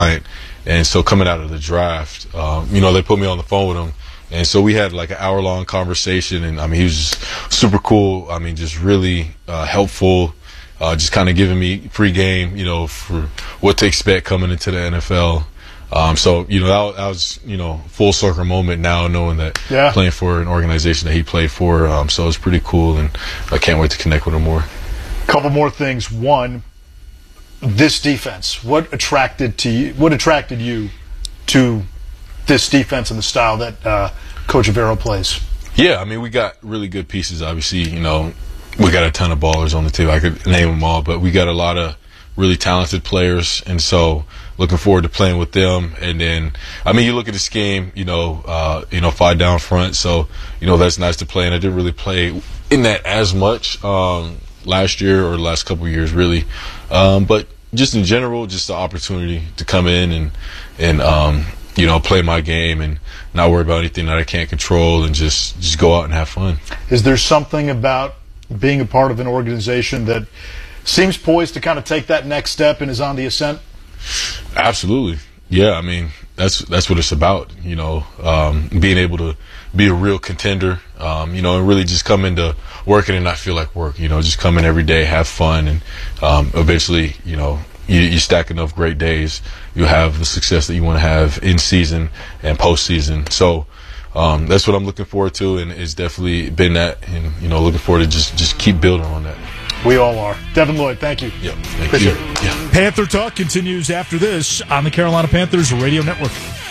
And so coming out of the draft, they put me on the phone with him. And so we had like an hour-long conversation, and I mean, he was just super cool. I mean, just really helpful, just kind of giving me pregame, for what to expect coming into the NFL. So that was full circle moment now, knowing that playing for an organization that he played for. So it's pretty cool, and I can't wait to connect with him more. Couple more things. One, this defense. What attracted you to this defense and the style that Coach Evero plays? Yeah, I mean, we got really good pieces. Obviously, we got a ton of ballers on the team. I could name them all, but we got a lot of really talented players, and so looking forward to playing with them. And then, I mean, you look at this game, 5 down front, so that's nice to play. And I didn't really play in that as much last year or the last couple of years, really. But just in general, just the opportunity to come in and play my game and not worry about anything that I can't control and just go out and have fun. Is there something about being a part of an organization that seems poised to kind of take that next step and is on the ascent? Absolutely. Yeah, I mean, that's what it's about, being able to be a real contender, and really just come into working and not feel like work, just come in every day, have fun, and eventually, you stack enough great days, you'll have the success that you want to have in season and postseason. So that's what I'm looking forward to, and it's definitely been that, and looking forward to just keep building on that. We all are. Devin Lloyd, thank you. Yeah, thank you. Appreciate it. Panther Talk continues after this on the Carolina Panthers Radio Network.